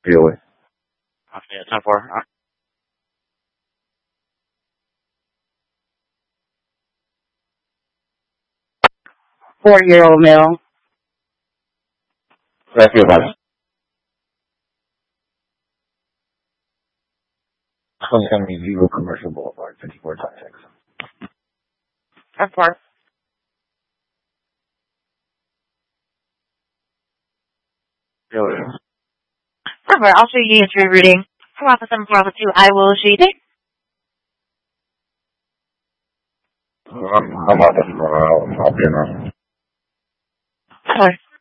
Really? Yeah, 10-4. 40-year-old male. Thank you, buddy. 2070 Commercial Boulevard, 54.6. 10-4. Really? 10-4. I'll show you the entry reading. Come off of 7-4-2. I will show you it. How about this? I'll be in. Sorry.